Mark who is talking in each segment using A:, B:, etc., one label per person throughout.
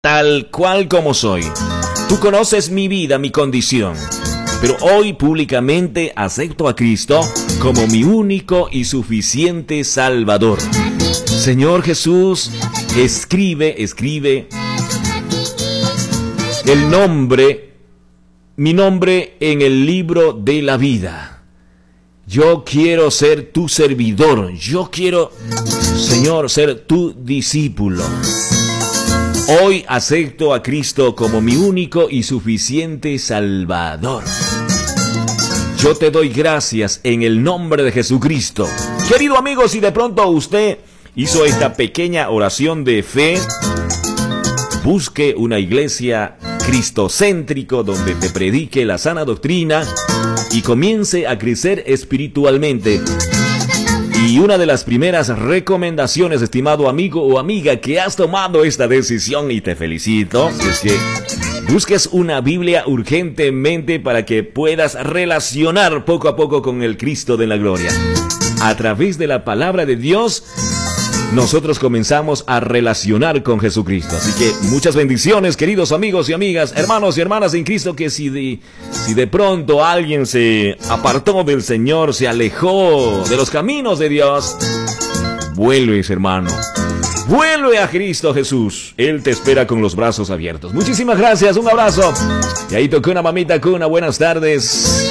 A: tal cual como soy. Tú conoces mi vida, mi condición. Pero hoy públicamente acepto a Cristo como mi único y suficiente Salvador. Señor Jesús, escribe mi nombre en el libro de la vida. Yo quiero ser tu servidor. Yo quiero, Señor, ser tu discípulo. Hoy acepto a Cristo como mi único y suficiente Salvador. Yo te doy gracias en el nombre de Jesucristo. Querido amigo, si de pronto usted hizo esta pequeña oración de fe, busque una iglesia cristocéntrico donde te predique la sana doctrina y comience a crecer espiritualmente. Y una de las primeras recomendaciones, estimado amigo o amiga, que has tomado esta decisión y te felicito, es que busques una Biblia urgentemente para que puedas relacionar poco a poco con el Cristo de la gloria. A través de la palabra de Dios, nosotros comenzamos a relacionar con Jesucristo. Así que muchas bendiciones, queridos amigos y amigas, hermanos y hermanas en Cristo, que si de pronto alguien se apartó del Señor, se alejó de los caminos de Dios, vuelves, hermano. Vuelve a Cristo Jesús. Él te espera con los brazos abiertos. Muchísimas gracias, un abrazo. Y ahí tocó una mamita con una buenas tardes.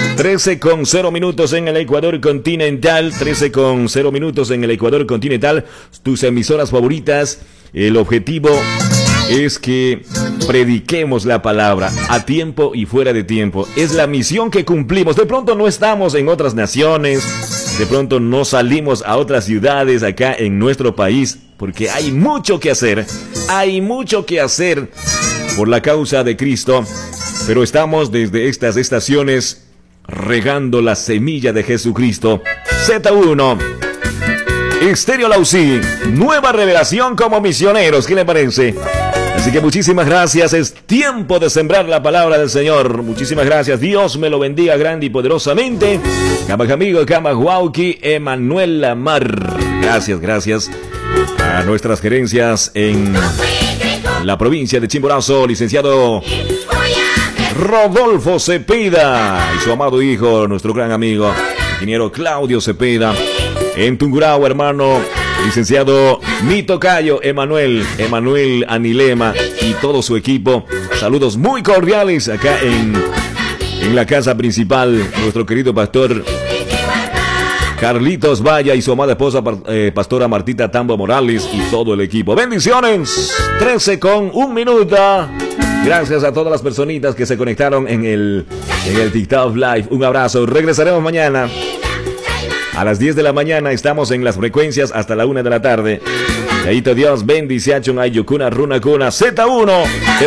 A: 13:0 en el Ecuador continental. 13:0 en el Ecuador continental. Tus emisoras favoritas. El objetivo es que prediquemos la palabra a tiempo y fuera de tiempo. Es la misión que cumplimos. De pronto no estamos en otras naciones. De pronto no salimos a otras ciudades acá en nuestro país. Porque hay mucho que hacer. Hay mucho que hacer por la causa de Cristo. Pero estamos desde estas estaciones regando la semilla de Jesucristo. Z1 Estéreo Lausí, nueva revelación como misioneros. ¿Qué le parece? Así que muchísimas gracias. Es tiempo de sembrar la palabra del Señor. Muchísimas gracias. Dios me lo bendiga grande y poderosamente. Camajamigo, Camahuauqui, Emanuel Lamar. Gracias a nuestras gerencias en la provincia de Chimborazo, licenciado Rodolfo Cepeda y su amado hijo, nuestro gran amigo, ingeniero Claudio Cepeda. En Tungurahua, hermano, licenciado mi tocayo, Emanuel Anilema y todo su equipo. Saludos muy cordiales acá en la casa principal, nuestro querido pastor Carlitos Valla y su amada esposa, pastora Martita Tambo Morales y todo el equipo. Bendiciones. 13:01. Gracias a todas las personitas que se conectaron en el TikTok Live. Un abrazo. Regresaremos mañana. A las 10 de la mañana estamos en las frecuencias hasta la 1 de la tarde. Yaito Dios bendice a Chun Ayukuna Runa Kuna Z1.